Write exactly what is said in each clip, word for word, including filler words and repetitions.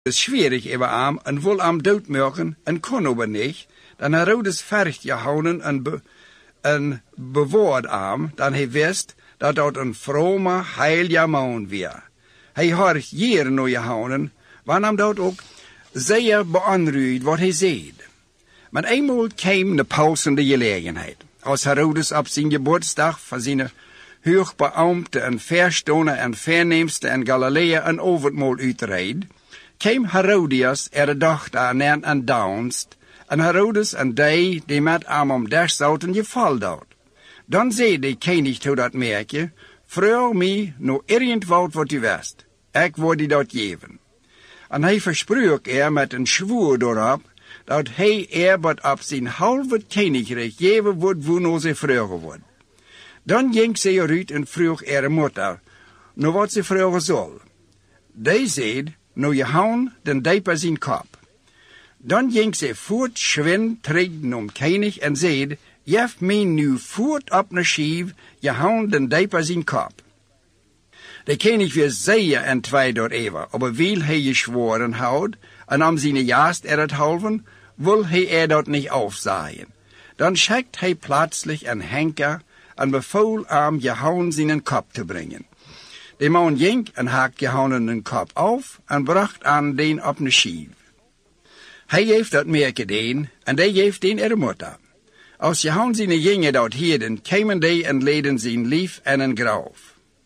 is schwierig über am en wil am doodmaken en kon aber nicht, dan Herodes vergt Johannes en, be, en bewoord am, dan hij wist dat dat een vrome, heilige man weer. Hij hoort hier naar Johannes, wanneer dat ook zeer beonruid wat hij zei. Maar eenmaal kwam de pausende gelegenheid. Als Herodes op zijn geboortedag van zijn hoogbeambte en verstoner en verneemste in Galilea een overmaal uitreed, kwam Herodias er dochter aan en danst, en Herodes en die die met hem om des zouden geval had. Dan zei de koning tot dat merkje, vraag mij nog irgendwat wat u wist, ik word die dat geven. En hij versprook er met een zwoer doorop, dat hij er wat op zijn halve koninkrijk geven wordt, wo no ze vragen wordt. Dan ging ze eruit en vroeg er moeder, nou wat ze vragen zal. Die zei, nou je houden den dijp aan zijn kop. Dan ging ze voort schwind treden om koning en zei, jef mij nu voort op een schief, je houden den dijp aan zijn kop. De koning weer zeer en twee door even, aber wil hij geschworen houdt, en om zijn jaast er het halven, wil hij er dat niet afzaaien. Dan schickt hij plötzlich een henker en bevoel hem Johannes zijn kop te brengen. De man ging en haakt Johannes een kop af en bracht aan den op een schief. Hij heeft dat meer gedaan en die heeft den er moeder. Als Johannes zijn jongen dat hielden, kwamen die en leden zijn lief en een graf.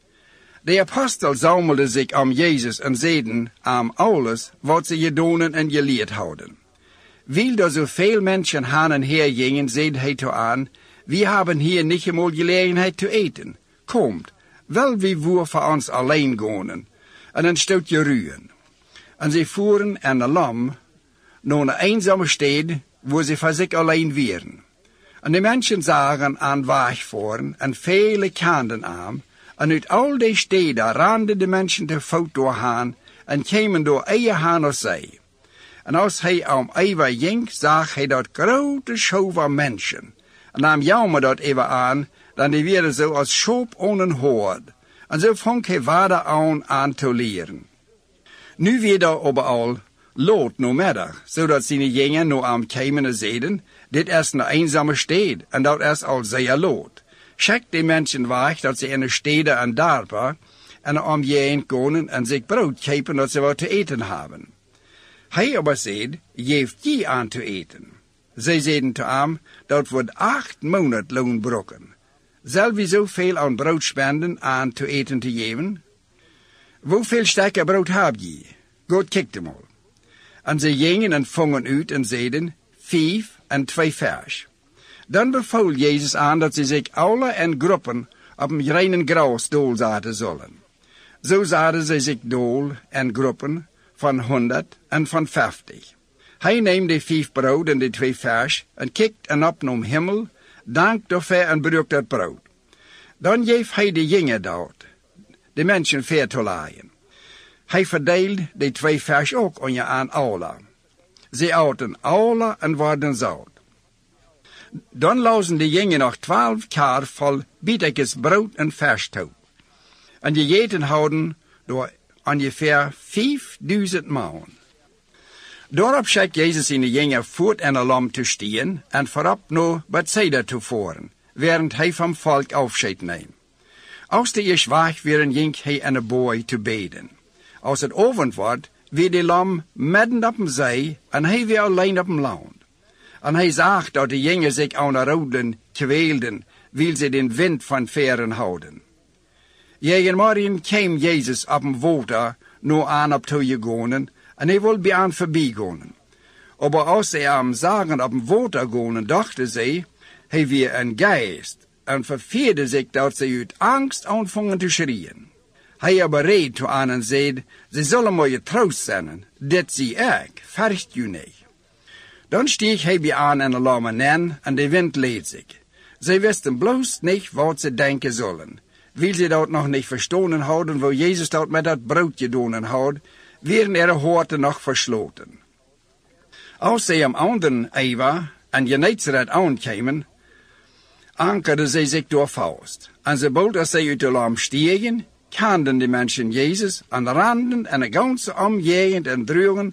De apostel zamelde zich om Jezus en zeiden aan alles wat ze gedaan en geleerd hadden. Weil er zoveel mensen han en her gingen, zeide hij toe aan, we hebben hier niet eenmaal gelegenheid te eten. Komt, wel wie woer voor ons alleen gaan, en een stootje ruwen. En ze voeren aan de lam naar een eenzame stad, waar ze voor zich alleen waren. En de mensen zagen aan wegvoeren en vele kanden aan, en uit al die steden randen de mensen te voet doorgaan en kwamen door eigen haan naar zee. En als hij om even ging, zag hij dat grote show van mensen. En nam jammer dat even aan, dan die werden zo als schop on een hoord. En zo vond hij vader aan aan te leren. Nu weer daar overal lood no middag, zodat zijn jongen no aan kwamen en zeiden, dit is een eenzame stad, en dat is al zeer lood. Schickt die mensen weg dat ze in de steden en dorpen en om je heen gaan en zich brood kopen dat ze wat te eten hebben. Hij aber zei, geeft je aan te eten. Zij zeiden te hem, dat wordt acht maanden loon brokken. Zal we zoveel aan brood spenden aan te eten te geven? Hoeveel stukken brood heb je? God kijkt hem al. En ze gingen en vongen uit en zeiden, vijf en twee vers. Dan bevoel Jezus aan dat ze zich alle in groepen op een reinen gras dool zaten zullen. Zo zaten ze zich dool in groepen van honderd en van vijftig. Hij neemt de vijf brood en de twee vers en kijkt en op naar hemel, dankt daarvoor en gebruikt dat brood. Dan geeft hij de jongen dat, de mensen ver te laaien. Hij verdeelt de twee vers ook aan je aan alle. Ze aten alle en worden zout. Dan lozen de jongen nog twaalf kar vol bietekes brood en vers toe. En die gegeten houden door ongeveer vijfduizend man. Daarop schikt Jezus zijn jongen voort en een lam te stien en voorop naar Bethsaida te voeren, während hij van volk afscheid neemt. Als de eerst weg weer ging hij in een boy te beden. Als het avond wordt, weer de lam midden op hem zee en hij weer alleen op hem land. En hij zag dat de jongen zich aan de roden kweelden, wil ze den wind van veren houden. Jegen morgen kwam Jezus op een water naar aan op toe gegaan en hij wilde bij aan voorbij gaan. Aber als ze hem zagen op een water gaan, dachten ze, hij weer een geest en verveerde zich dat ze uit angst aanvangen te schreeuwen. Hij aber reed toe aan en zei, ze zullen maar je troost zijn, dit zie ik, vergt u niet. Dan stieg hij bij aan en lam neer en de wind leed zich. Zij wisten bloos niet wat ze denken zullen. Wil ze dat nog niet verstonen houden, waar Jezus dat met dat broodje doen houdt, werden er horten nog versloten. Als zij am anderen Eva en Genezeret aankwamen, ankerden zij zich door Faust. En ze bood als zij uit de lam stiegen, kenden die mensen Jezus aan randen en de ganse omgegend en droegen